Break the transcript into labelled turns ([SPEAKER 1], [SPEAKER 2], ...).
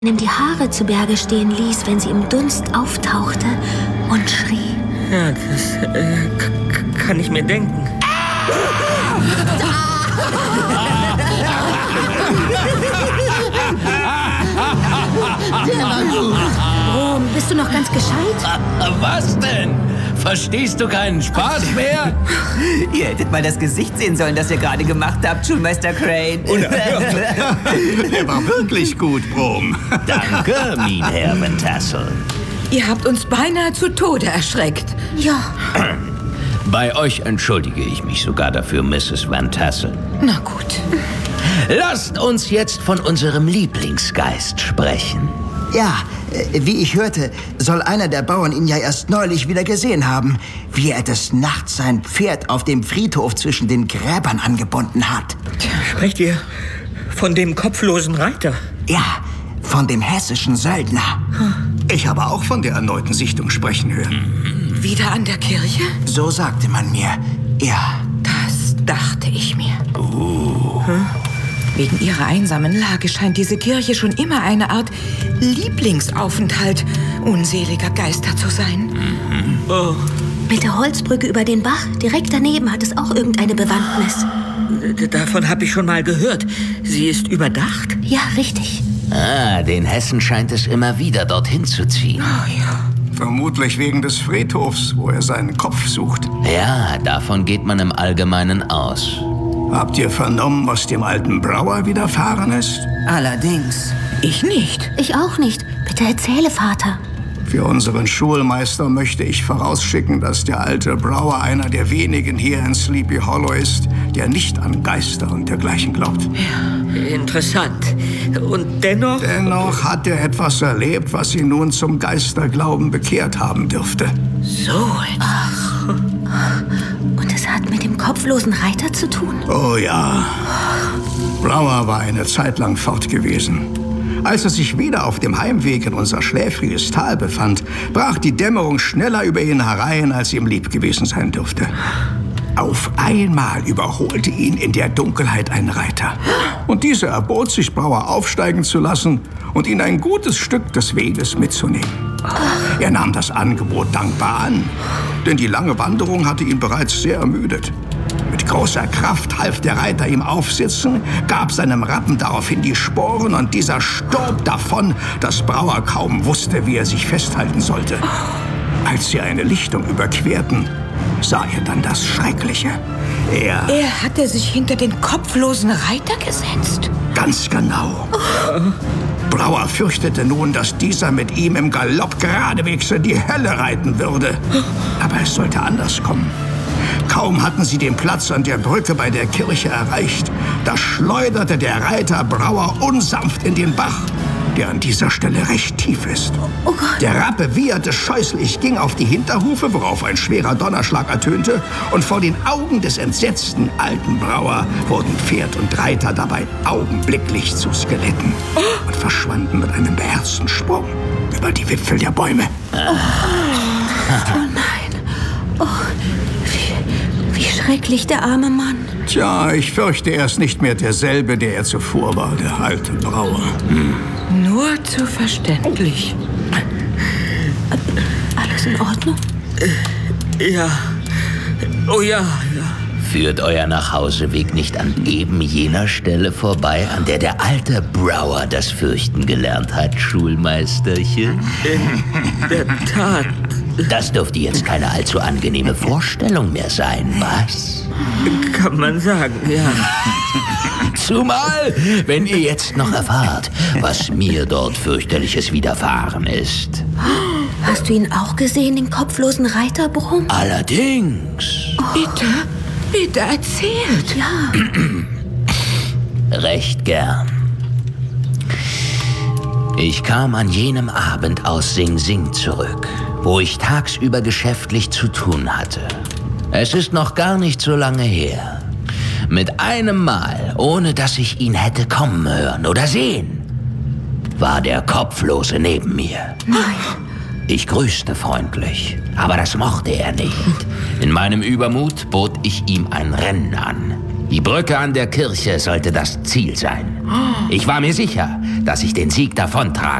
[SPEAKER 1] ihm die Haare zu Berge stehen ließ, wenn sie im Dunst auftauchte und schrie.
[SPEAKER 2] Ja, das kann ich mir denken.
[SPEAKER 3] Der war gut.
[SPEAKER 1] Brom, bist du noch ganz gescheit?
[SPEAKER 4] Was denn? Verstehst du keinen Spaß mehr?
[SPEAKER 5] Ihr hättet mal das Gesicht sehen sollen, das ihr gerade gemacht habt, Schulmeister Crane.
[SPEAKER 3] Der war wirklich gut, Brom.
[SPEAKER 4] Danke, mein Herr Van Tassel.
[SPEAKER 6] Ihr habt uns beinahe zu Tode erschreckt.
[SPEAKER 1] Ja.
[SPEAKER 4] Bei euch entschuldige ich mich sogar dafür, Mrs. Van Tassel.
[SPEAKER 6] Na gut.
[SPEAKER 4] Lasst uns jetzt von unserem Lieblingsgeist sprechen.
[SPEAKER 7] Ja, wie ich hörte, soll einer der Bauern ihn ja erst neulich wieder gesehen haben, wie er des Nachts sein Pferd auf dem Friedhof zwischen den Gräbern angebunden hat.
[SPEAKER 2] Sprecht ihr von dem kopflosen Reiter?
[SPEAKER 7] Ja, von dem hessischen Söldner.
[SPEAKER 3] Ich habe auch von der erneuten Sichtung sprechen hören.
[SPEAKER 6] Wieder an der Kirche?
[SPEAKER 7] So sagte man mir. Ja.
[SPEAKER 6] Das dachte ich mir. Wegen ihrer einsamen Lage scheint diese Kirche schon immer eine Art Lieblingsaufenthalt unseliger Geister zu sein.
[SPEAKER 2] Oh,
[SPEAKER 1] Mit der Holzbrücke über den Bach, direkt daneben, hat es auch irgendeine Bewandtnis.
[SPEAKER 2] davon habe ich schon mal gehört. Sie ist überdacht.
[SPEAKER 1] Ja, richtig.
[SPEAKER 4] Den Hessen scheint es immer wieder dorthin zu ziehen.
[SPEAKER 3] Vermutlich wegen des Friedhofs, wo er seinen Kopf sucht.
[SPEAKER 4] Ja, davon geht man im Allgemeinen aus.
[SPEAKER 3] Habt ihr vernommen, was dem alten Brauer widerfahren ist?
[SPEAKER 5] Allerdings.
[SPEAKER 6] Ich nicht.
[SPEAKER 1] Ich auch nicht. Bitte erzähle, Vater.
[SPEAKER 3] Für unseren Schulmeister möchte ich vorausschicken, dass der alte Brauer einer der wenigen hier in Sleepy Hollow ist, der nicht an Geister und dergleichen glaubt.
[SPEAKER 2] Interessant. Und dennoch...
[SPEAKER 3] Dennoch hat er etwas erlebt, was ihn nun zum Geisterglauben bekehrt haben dürfte.
[SPEAKER 6] So etwas.
[SPEAKER 1] Und es hat mit dem kopflosen Reiter zu tun?
[SPEAKER 3] Oh ja. Brauer war eine Zeit lang fort gewesen. Als er sich wieder auf dem Heimweg in unser schläfriges Tal befand, brach die Dämmerung schneller über ihn herein, als ihm lieb gewesen sein dürfte. Auf einmal überholte ihn in der Dunkelheit ein Reiter. Und dieser erbot sich, Brauer aufsteigen zu lassen und ihn ein gutes Stück des Weges mitzunehmen. Er nahm das Angebot dankbar an, denn die lange Wanderung hatte ihn bereits sehr ermüdet. Mit großer Kraft half der Reiter ihm aufsitzen, gab seinem Rappen daraufhin die Sporen und dieser stob davon, dass Brauer kaum wusste, wie er sich festhalten sollte. Als sie eine Lichtung überquerten, sah er dann das Schreckliche. Er
[SPEAKER 6] hatte sich hinter den kopflosen Reiter gesetzt.
[SPEAKER 3] Ganz genau. Brauer fürchtete nun, dass dieser mit ihm im Galopp geradewegs in die Hölle reiten würde. Aber es sollte anders kommen. Kaum hatten sie den Platz an der Brücke bei der Kirche erreicht, da schleuderte der Reiter Brauer unsanft in den Bach, der an dieser Stelle recht tief ist.
[SPEAKER 1] Oh Gott.
[SPEAKER 3] Der Rappe wieherte scheußlich, ging auf die Hinterhufe, worauf ein schwerer Donnerschlag ertönte, und vor den Augen des entsetzten alten Brauer wurden Pferd und Reiter dabei augenblicklich zu Skeletten und verschwanden mit einem beherzten Sprung über die Wipfel der Bäume.
[SPEAKER 1] Oh nein. Oh, wie schrecklich, der arme Mann.
[SPEAKER 3] Tja, ich fürchte, er ist nicht mehr derselbe, der er zuvor war, der alte Brauer.
[SPEAKER 6] Nur zu verständlich.
[SPEAKER 1] Alles in Ordnung?
[SPEAKER 2] Ja. Oh ja, ja.
[SPEAKER 4] Führt euer Nachhauseweg nicht an eben jener Stelle vorbei, an der der alte Brauer das Fürchten gelernt hat, Schulmeisterchen?
[SPEAKER 2] In der Tat.
[SPEAKER 4] Das dürfte jetzt keine allzu angenehme Vorstellung mehr sein, was?
[SPEAKER 2] Kann man sagen, ja.
[SPEAKER 4] Zumal, wenn ihr jetzt noch erfahrt, was mir dort fürchterliches widerfahren ist.
[SPEAKER 1] Hast du ihn auch gesehen, den kopflosen Reiter, Brom?
[SPEAKER 4] Allerdings.
[SPEAKER 6] Bitte erzählt.
[SPEAKER 1] Ja.
[SPEAKER 4] Recht gern. Ich kam an jenem Abend aus Sing Sing zurück, wo ich tagsüber geschäftlich zu tun hatte. Es ist noch gar nicht so lange her. Mit einem Mal, ohne dass ich ihn hätte kommen hören oder sehen, war der Kopflose neben mir.
[SPEAKER 1] Nein.
[SPEAKER 4] Ich grüßte freundlich, aber das mochte er nicht. In meinem Übermut bot ich ihm ein Rennen an. Die Brücke an der Kirche sollte das Ziel sein. Ich war mir sicher, dass ich den Sieg davontragen